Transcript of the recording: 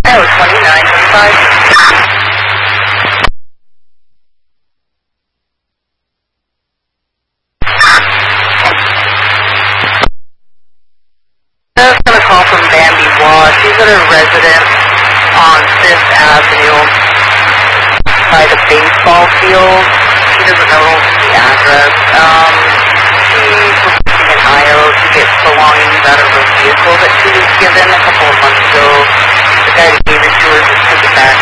Oh, 2925. I was going to call from Bambi Watt. She's at a residence on 5th Avenue by the baseball field. She doesn't know the address. She's requesting an IO to get belongings out of her vehicle that she was given a couple of months ago. The guy that gave it to her just took it back